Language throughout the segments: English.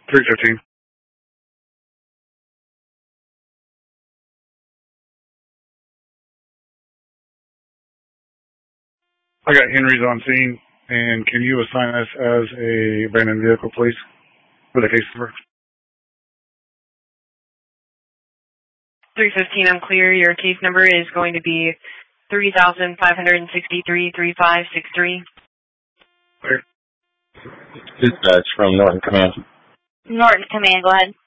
315. I got Henry's on scene, and can you assign us as a abandoned vehicle, please, for the case number? 315, I'm clear. Your case number is going to be 3563-3563. Clear. Dispatch from Norton Command. Norton Command, go ahead.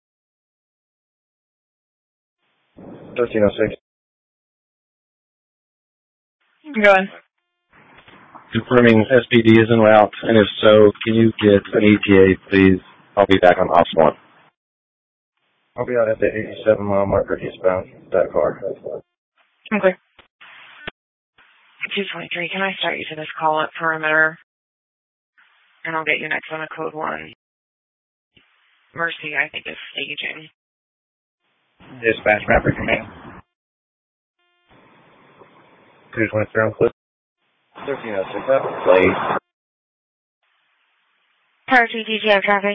1306. Go ahead. Confirming SPD is en route, and if so, can you get an ETA, please? I'll be back on Ops 1. I'll be out at the 87-mile marker eastbound, that car. Okay. 223, can I start you to this call at perimeter? And I'll get you next on a code 1. Mercy, I think, is staging. Dispatch, Maverick Command. 223 on clip. 1306, please. Tower 2 DGF traffic.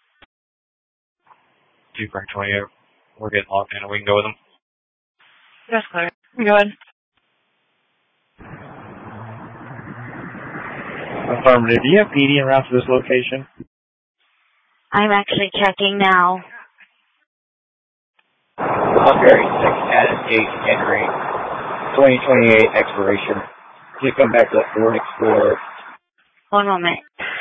2 Frank 28. We're getting locked in and we can go with them. That's clear. Go ahead. Affirmative. Do you have PD en route to this location? I'm actually checking now. Very 6 at 8 Henry. 2028 expiration. You come back to the Ford Explorer. One moment.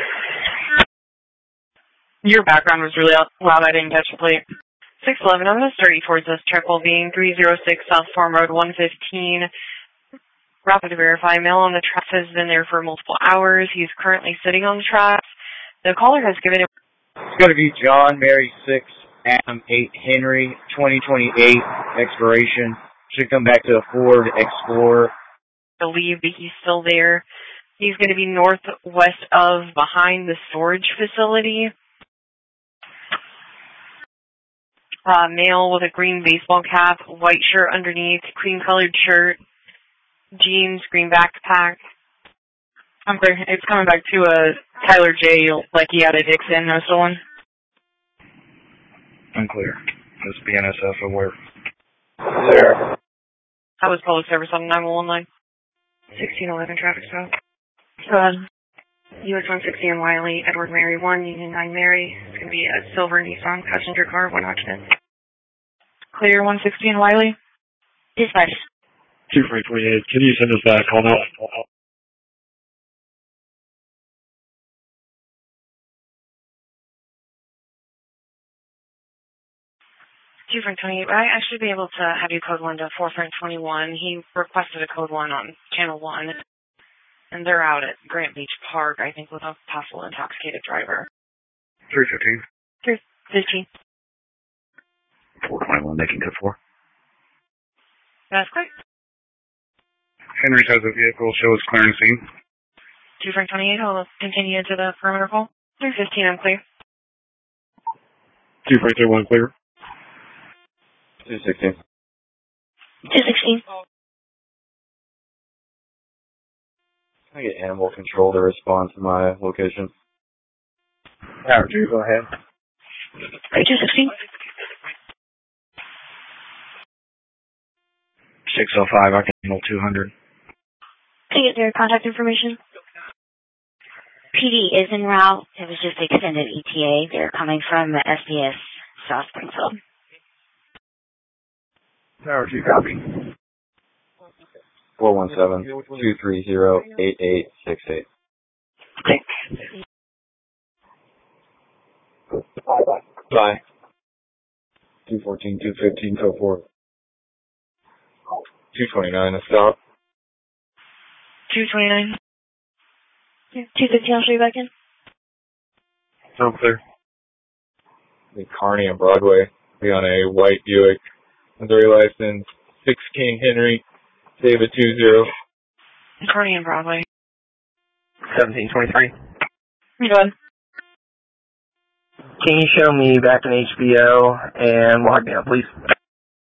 Your background was really loud. I didn't catch the plate. 611, I'm going to start you towards this triple being 306 South Farm Road 115. Rapid verify. Male on the track has been there for multiple hours. He's currently sitting on the tracks. The caller has given him... It's going to be John Mary 6 Adam 8 Henry 2028 expiration. Should come back to a Ford Explorer. Believe that he's still there. He's going to be northwest of behind the storage facility. Male with a green baseball cap, white shirt underneath, cream-colored shirt, jeans, green backpack. I'm clear. It's coming back to Tyler J. like he had a Dixon, no stolen. Unclear. Just BNSF aware. There. That was public service on 911 line. 1611 traffic stop. Go ahead. US 160 and Wiley, Edward Mary 1, Union 9 Mary. It's going to be a silver Nissan passenger car, 1 occupant. Clear 160 and Wiley. Dispatch. 2 Frank 28. Can you send us that call now? 2 Frank 28. I should be able to have you code 1 to 4 Frank 21. He requested a code 1 on channel 1. And they're out at Grant Beach Park, I think, with a possible intoxicated driver. 315. 315. 421 making to 4. That's correct. Henry's has a vehicle. Show us clearance scene. 2 Frank 28. I'll continue into the perimeter call. 315. I'm clear. 2 Frank 31 clear. 216. 216. Can I get animal control to respond to my location? Tower 2, go ahead. 216. 605, I can handle 200. Can I get their contact information? PD is en route. It was just extended ETA. They're coming from the SDS South Springfield. Tower 2, copy. 417-230-8868. Bye. 214, 215, code 4. 229, a stop. 229. 215, I'll show you back in. I'm clear. The Kearney and Broadway. Be on a white Buick. Missouri license. 6 King Henry. David 20. Kearney and Broadway. 1723. Go ahead. Can you show me back in HBO and log me up, please?